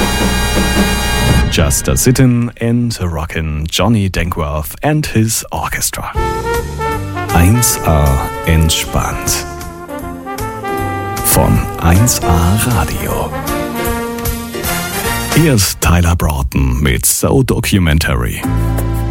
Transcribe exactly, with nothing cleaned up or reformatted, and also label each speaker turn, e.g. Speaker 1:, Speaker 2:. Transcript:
Speaker 1: Just a Sittin' and a Rockin' Johnny Dankworth and his Orchestra. eins A entspannt. Von eins A Radio. Hier ist Tyler Broughton mit So Documentary.